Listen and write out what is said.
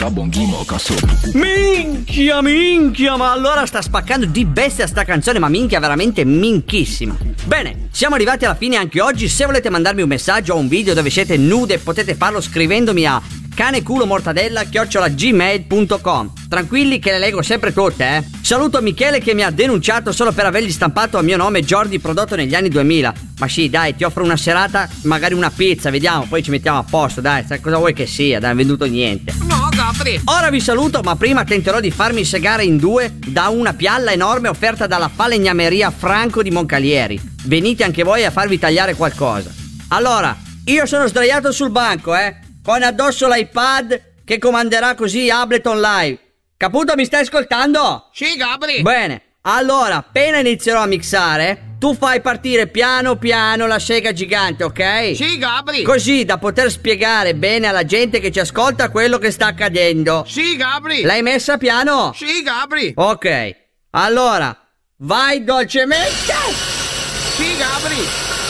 Minchia, ma allora sta spaccando di bestia sta canzone, ma minchia, veramente minchissima. Bene, siamo arrivati alla fine anche oggi. Se volete mandarmi un messaggio o un video dove siete nude, potete farlo scrivendomi a caneculomortadella@gmail.com. Tranquilli che le leggo sempre tutte, Saluto Michele che mi ha denunciato solo per avergli stampato a mio nome Jordi prodotto negli anni 2000. Ma sì, dai, ti offro una serata, magari una pizza, vediamo, poi ci mettiamo a posto, dai, sai cosa vuoi che sia, dai, non hai venduto niente. No, Gabri. Ora vi saluto, ma prima tenterò di farmi segare in due da una pialla enorme offerta dalla falegnameria Franco di Moncalieri. Venite anche voi a farvi tagliare qualcosa. Allora, io sono sdraiato sul banco, con addosso l'iPad che comanderà così Ableton Live. Caputo, mi stai ascoltando? Sì, Gabri. Bene, allora, appena inizierò a mixare, tu fai partire piano piano la sega gigante, ok? Sì, Gabri. Così da poter spiegare bene alla gente che ci ascolta quello che sta accadendo. Sì, Gabri. L'hai messa piano? Sì, Gabri. Ok, allora, vai dolcemente! Sì, Gabri.